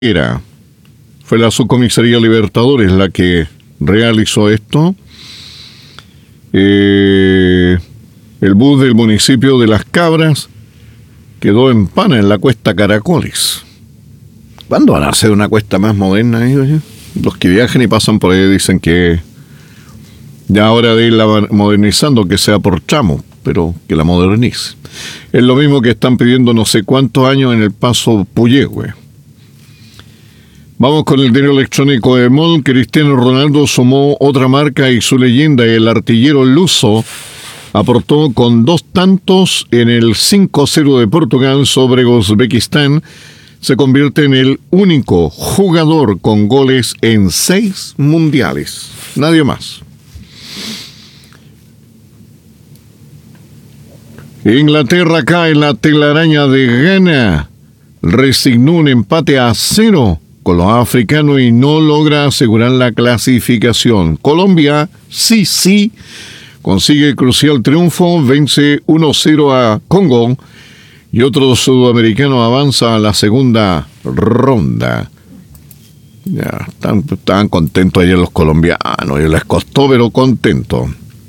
Fue la Subcomisaría Libertadores la que realizó esto. El bus del municipio de Las Cabras quedó en pana en la cuesta Caracoles. ¿Cuándo van a hacer una cuesta más moderna ellos? Los que viajan y pasan por ahí dicen que ya hora de irla modernizando, que sea por tramo, pero que la modernice. Es lo mismo que están pidiendo no sé cuántos años en el paso Puyehue. Vamos con el diario electrónico de MOL. Cristiano Ronaldo sumó otra marca y su leyenda, el artillero luso, aportó con 2 tantos en el 5-0 de Portugal sobre Uzbekistán. Se convierte en el único jugador con goles en 6 mundiales. Nadie más. Inglaterra cae en la telaraña de Ghana. Resignó un empate a 0 con los africanos y no logra asegurar la clasificación. Colombia, sí, consigue crucial triunfo, vence 1-0 a Congo y otro sudamericano avanza a la segunda ronda. Ya, estaban contentos ayer los colombianos, y les costó, pero contentos.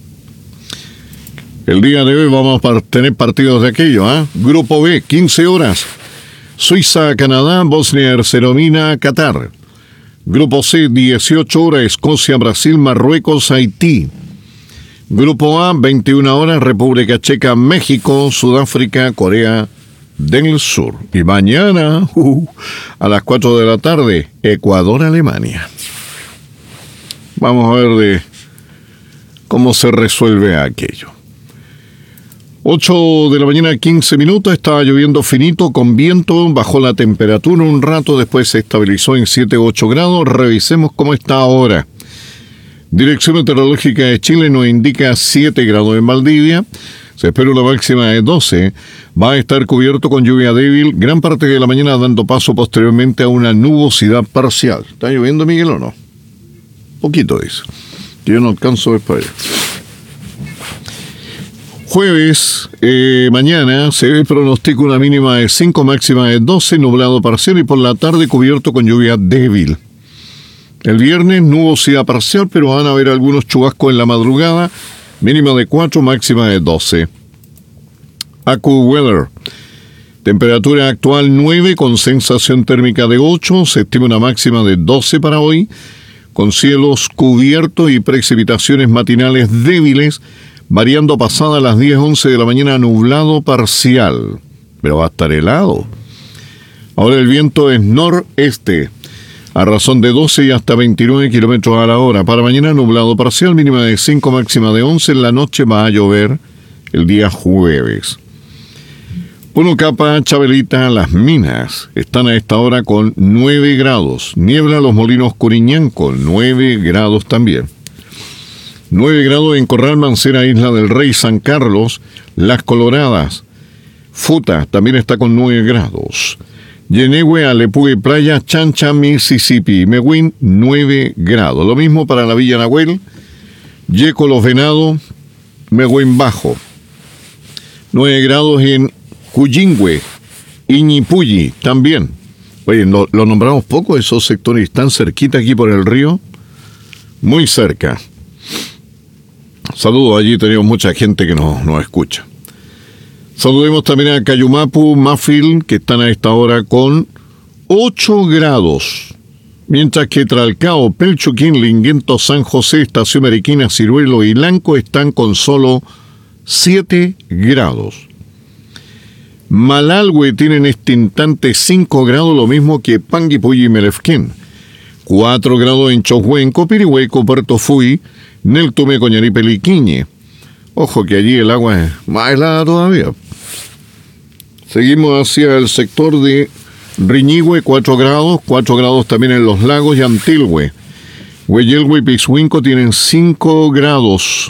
El día de hoy vamos a tener partidos de aquello, Grupo B, 15 horas. Suiza, Canadá, Bosnia-Herzegovina, Qatar. Grupo C, 18 horas, Escocia, Brasil, Marruecos, Haití. Grupo A, 21 horas, República Checa, México, Sudáfrica, Corea del Sur. Y mañana, a las 4 de la tarde, Ecuador, Alemania. Vamos a ver de cómo se resuelve aquello. 8 de la mañana, 15 minutos, estaba lloviendo finito con viento, bajó la temperatura un rato, después se estabilizó en 7-8 grados. Revisemos cómo está ahora. Dirección Meteorológica de Chile nos indica 7 grados en Valdivia, se espera una máxima de 12, va a estar cubierto con lluvia débil, gran parte de la mañana dando paso posteriormente a una nubosidad parcial. ¿Está lloviendo, Miguel, o no? Poquito de eso, que yo no alcanzo a ver para allá. Jueves, mañana, se pronostica una mínima de 5, máxima de 12, nublado parcial y por la tarde cubierto con lluvia débil. El viernes, nubosidad parcial, pero van a haber algunos chubascos en la madrugada, mínima de 4, máxima de 12. AccuWeather. Temperatura actual 9, con sensación térmica de 8, se estima una máxima de 12 para hoy, con cielos cubiertos y precipitaciones matinales débiles, variando pasada las 10-11 de la mañana, nublado parcial, pero va a estar helado. Ahora el viento es noreste, a razón de 12 y hasta 29 kilómetros a la hora. Para mañana nublado parcial, mínima de 5, máxima de 11. En la noche va a llover el día jueves. Punocapa, Chabelita, Las Minas están a esta hora con 9 grados. Niebla Los Molinos, Curiñán con 9 grados también. 9 grados en Corral Mancera, Isla del Rey, San Carlos, Las Coloradas. Futa también está con 9 grados. Yenehue, Alepue, Playa, Chancha, Mississippi, Mewin, 9 grados. Lo mismo para la Villa Nahuel, Yeco, Los Venados, Mewin Bajo. 9 grados en Cuyingüe, Iñipulli también. Oye, lo nombramos poco, esos sectores están cerquita aquí por el río, muy cerca. Saludos, allí tenemos mucha gente que nos escucha. Saludemos también a Cayumapu, Mafil, que están a esta hora con 8 grados. Mientras que Tralcao, Pelchuquín, Linguento, San José, Estación Mariquina, Ciruelo y Lanco están con solo 7 grados. Malalhue tiene en este instante 5 grados, lo mismo que Panguipulli y Melefquén. 4 grados en Chohuenco, Pirihueco, Puerto Fui, Neltume, Coñaripe, Liquiñe. Ojo que allí el agua es más helada todavía. Seguimos hacia el sector de Riñihue, 4 grados también en Los Lagos y Antilhue. Hueyelhue y Pixhuinco tienen 5 grados.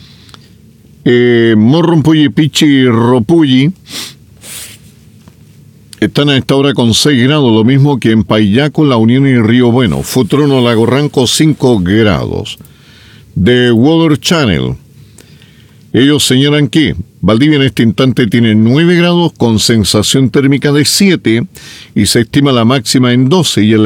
Morrompulli, Pichi y Ropulli están a esta hora con 6 grados, lo mismo que en Payaco, La Unión y Río Bueno. Futrono, Lago Ranco, 5 grados. The Weather Channel. Ellos señalan que Valdivia en este instante tiene 9 grados con sensación térmica de 7 y se estima la máxima en 12 y en la